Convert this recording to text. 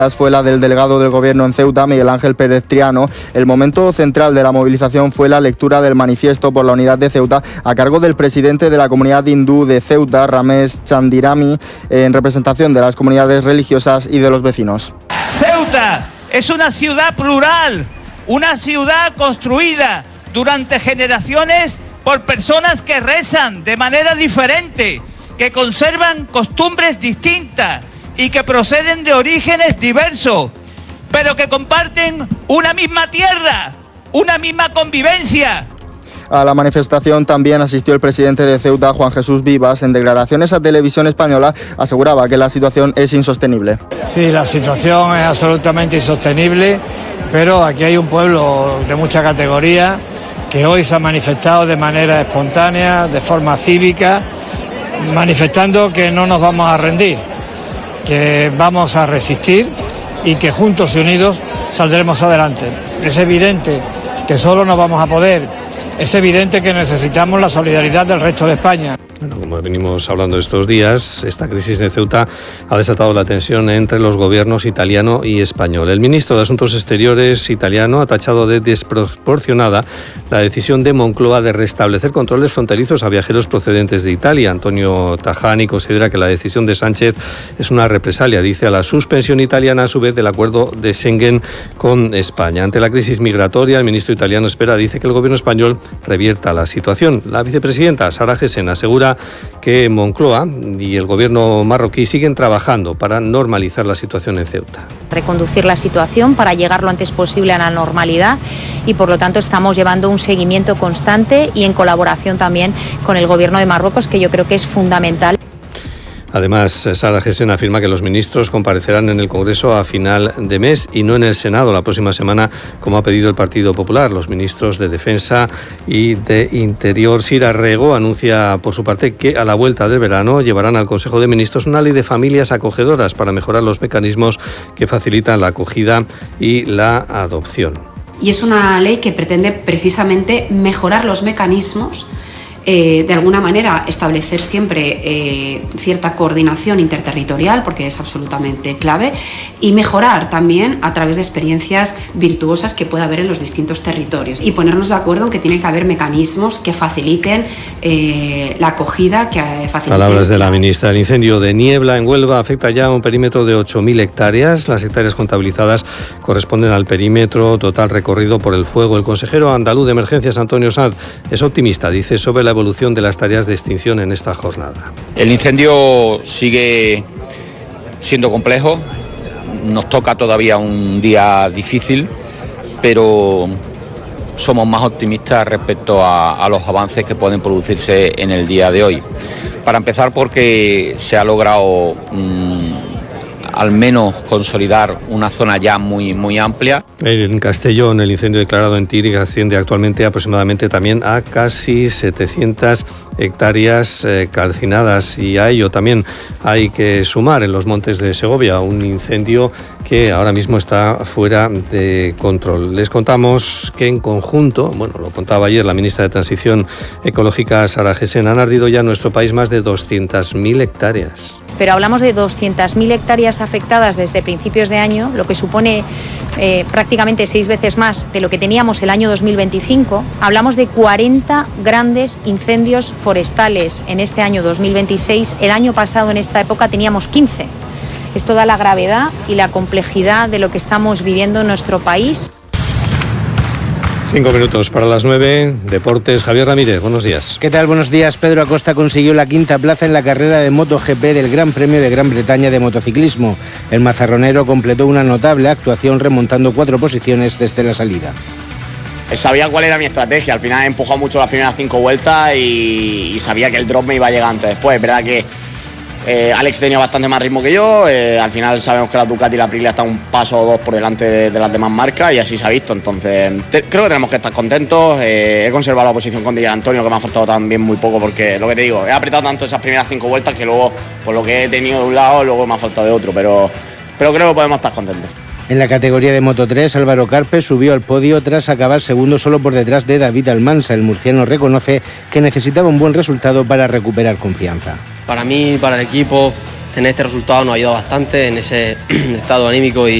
fue la del delegado del Gobierno en Ceuta, Miguel Ángel Pérez Triano. El momento central de la movilización fue la lectura del manifiesto por la unidad de Ceuta a cargo del presidente de la comunidad hindú de Ceuta, Ramesh Chandirami, en representación de las comunidades religiosas y de los vecinos. Ceuta es una ciudad plural, una ciudad construida durante generaciones por personas que rezan de manera diferente, que conservan costumbres distintas y que proceden de orígenes diversos, pero que comparten una misma tierra, una misma convivencia. A la manifestación también asistió el presidente de Ceuta, Juan Jesús Vivas. En declaraciones a Televisión Española aseguraba que la situación es insostenible. Sí, la situación es absolutamente insostenible, pero aquí hay un pueblo de mucha categoría que hoy se ha manifestado de manera espontánea, de forma cívica, manifestando que no nos vamos a rendir, que vamos a resistir y que juntos y unidos saldremos adelante. Es evidente que solo no vamos a poder, es evidente que necesitamos la solidaridad del resto de España. Bueno, como venimos hablando estos días, esta crisis de Ceuta ha desatado la tensión entre los gobiernos italiano y español. El ministro de Asuntos Exteriores italiano ha tachado de desproporcionada la decisión de Moncloa de restablecer controles fronterizos a viajeros procedentes de Italia. Antonio Tajani considera que la decisión de Sánchez es una represalia, dice, a la suspensión italiana a su vez del acuerdo de Schengen con España. Ante la crisis migratoria, el ministro italiano dice que el gobierno español revierta la situación. La vicepresidenta Sara Gessen asegura que Moncloa y el gobierno marroquí siguen trabajando para normalizar la situación en Ceuta. Reconducir la situación para llegar lo antes posible a la normalidad y por lo tanto estamos llevando un seguimiento constante y en colaboración también con el gobierno de Marruecos, que yo creo que es fundamental. Además, Sara Gessen afirma que los ministros comparecerán en el Congreso a final de mes y no en el Senado la próxima semana, como ha pedido el Partido Popular. Los ministros de Defensa y de Interior, Sira Rego, anuncia por su parte que a la vuelta del verano llevarán al Consejo de Ministros una ley de familias acogedoras para mejorar los mecanismos que facilitan la acogida y la adopción. Y es una ley que pretende precisamente mejorar los mecanismos, de alguna manera establecer siempre cierta coordinación interterritorial, porque es absolutamente clave, y mejorar también a través de experiencias virtuosas que pueda haber en los distintos territorios y ponernos de acuerdo en que tiene que haber mecanismos que faciliten la acogida, que faciliten... Palabras de la ministra. El incendio de Niebla en Huelva afecta ya a un perímetro de 8.000 hectáreas. Las hectáreas contabilizadas corresponden al perímetro total recorrido por el fuego. El consejero andaluz de Emergencias, Antonio Sanz, es optimista, dice, sobre la evolución de las tareas de extinción en esta jornada. El incendio sigue siendo complejo, nos toca todavía un día difícil, pero somos más optimistas respecto a los avances que pueden producirse en el día de hoy. Para empezar, porque se ha logrado al menos consolidar una zona ya muy amplia. En Castellón, el incendio declarado en Tírig asciende actualmente aproximadamente también a casi 700 hectáreas calcinadas, y a ello también hay que sumar en los montes de Segovia un incendio que ahora mismo está fuera de control. Les contamos que en conjunto, bueno, lo contaba ayer la ministra de Transición Ecológica, Sara Gessen, han ardido ya en nuestro país más de 200.000 hectáreas. Pero hablamos de 200.000 hectáreas afectadas desde principios de año, lo que supone prácticamente 6 veces más de lo que teníamos el año 2025. Hablamos de 40 grandes incendios forestales en este año 2026. El año pasado en esta época teníamos 15. Esto da la gravedad y la complejidad de lo que estamos viviendo en nuestro país. 5 minutos para las 9. Deportes, Javier Ramírez, buenos días. ¿Qué tal? Buenos días. Pedro Acosta consiguió la 5ª plaza en la carrera de MotoGP del Gran Premio de Gran Bretaña de motociclismo. El mazarronero completó una notable actuación remontando 4 posiciones desde la salida. Sabía cuál era mi estrategia, al final he empujado mucho las primeras 5 vueltas y sabía que el drop me iba a llegar antes después. Es verdad que Alex tenía bastante más ritmo que yo, al final sabemos que la Ducati y la Aprilia están un paso o dos por delante de las demás marcas y así se ha visto, entonces creo que tenemos que estar contentos. He conservado la posición con Di Antonio, que me ha faltado también muy poco, porque lo que te digo, he apretado tanto esas primeras 5 vueltas que luego, por lo que he tenido de un lado, luego me ha faltado de otro, pero creo que podemos estar contentos. En la categoría de Moto3, Álvaro Carpe subió al podio tras acabar segundo solo por detrás de David Almansa. El murciano reconoce que necesitaba un buen resultado para recuperar confianza. Para mí, para el equipo, tener este resultado nos ha ayudado bastante en ese estado anímico y